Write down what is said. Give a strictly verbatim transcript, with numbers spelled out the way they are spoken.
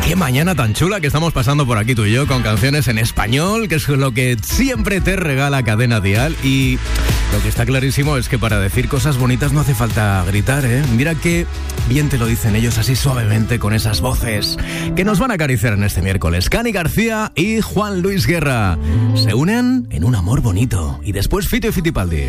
Qué mañana tan chula que estamos pasando por aquí tú y yo con canciones en español, que es lo que siempre te regala Cadena Dial. Y lo que está clarísimo es que para decir cosas bonitas no hace falta gritar, ¿eh? Mira que bien te lo dicen ellos así suavemente con esas voces que nos van a acariciar en este miércoles. Cani García y Juan Luis Guerra se unen en un amor bonito. Y después Fito y Fitipaldi.